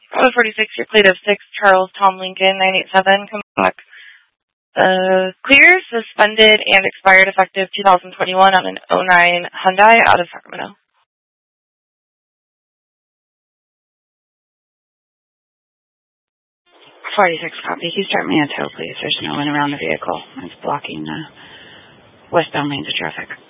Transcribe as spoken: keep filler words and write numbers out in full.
Bravo forty-six, your plate of six, Charles Tom Lincoln, nine eight seven, come back. Uh, clear, suspended, and expired effective two thousand twenty-one on an oh nine Hyundai out of Sacramento. forty-six copy. Can you start me a tow, please? There's no one around the vehicle. It's blocking uh, westbound lanes of traffic.